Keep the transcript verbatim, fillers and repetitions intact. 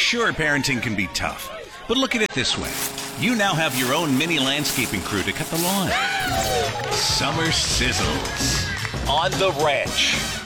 Sure, parenting can be tough, but look at it this way. You now have your own mini landscaping crew to cut the lawn. Summer sizzles on the ranch.